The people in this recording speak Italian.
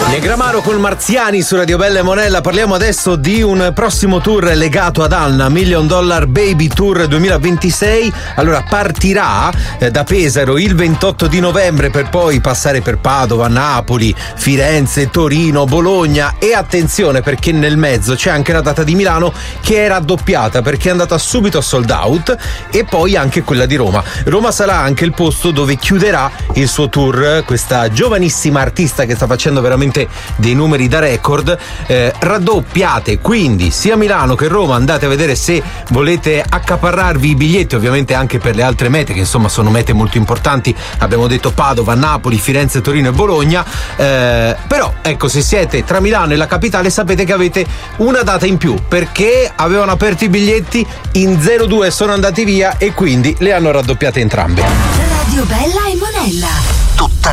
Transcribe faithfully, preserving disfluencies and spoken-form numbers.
Negramaro con Marziani su Radio Bella e Monella. Parliamo adesso di un prossimo tour legato ad Anna, Million Dollar Baby Tour duemilaventisei. Allora partirà eh, da Pesaro il ventotto di novembre per poi passare per Padova, Napoli, Firenze, Torino, Bologna e attenzione perché nel mezzo c'è anche la data di Milano che è raddoppiata perché è andata subito a sold out e poi anche quella di Roma. Roma sarà anche il posto dove chiuderà il suo tour questa giovanissima artista che sta facendo veramente dei numeri da record, eh, raddoppiate quindi sia Milano che Roma. Andate a vedere se volete accaparrarvi i biglietti, ovviamente anche per le altre mete che insomma sono mete molto importanti, abbiamo detto Padova, Napoli, Firenze, Torino e Bologna, eh, però ecco, se siete tra Milano e la capitale sapete che avete una data in più perché avevano aperto i biglietti in zero due, sono andati via e quindi le hanno raddoppiate entrambe. Radio Bella e Monella. Tutta